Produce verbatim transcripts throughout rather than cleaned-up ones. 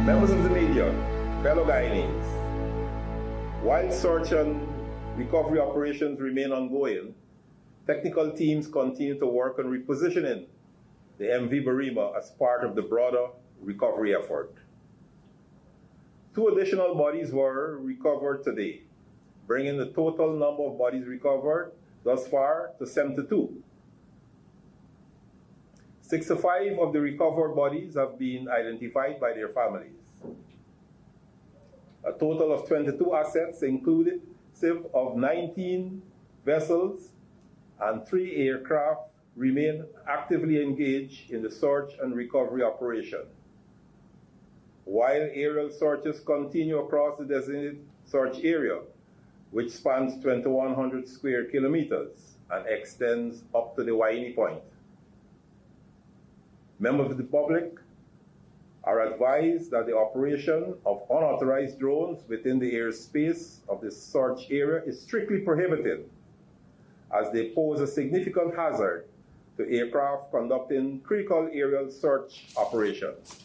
Members of the media, fellow Guyanese, while search and recovery operations remain ongoing, technical teams continue to work on repositioning the M V Barima as part of the broader recovery effort. Two additional bodies were recovered today, bringing the total number of bodies recovered thus far to seventy-two. sixty-five of the recovered bodies have been identified by their families. A total of twenty-two assets, inclusive of nineteen vessels and three aircraft, remain actively engaged in the search and recovery operation. While aerial searches continue across the designated search area, which spans twenty-one hundred square kilometers and extends up to the Waini Point. Members of the public are advised that the operation of unauthorized drones within the airspace of the search area is strictly prohibited, as they pose a significant hazard to aircraft conducting critical aerial search operations.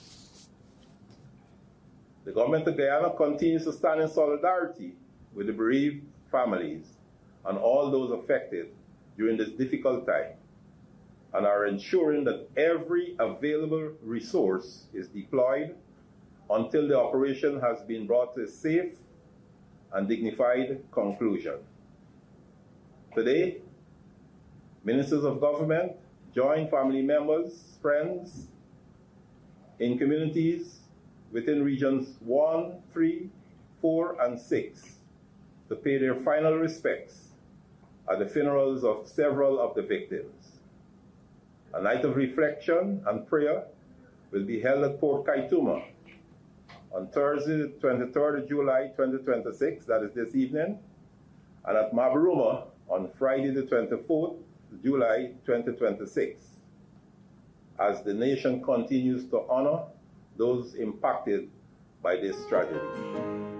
The government of Guyana continues to stand in solidarity with the bereaved families and all those affected during this difficult time, and are ensuring that every available resource is deployed until the operation has been brought to a safe and dignified conclusion. Today, ministers of government, joint family members, friends in communities within regions one, three, four, and six to pay their final respects at the funerals of several of the victims. A night of reflection and prayer will be held at Port Kaituma on Thursday, the twenty-third of July, twenty twenty-six, that is this evening, and at Mabaruma on Friday, the twenty-fourth of July, twenty twenty-six, as the nation continues to honor those impacted by this tragedy.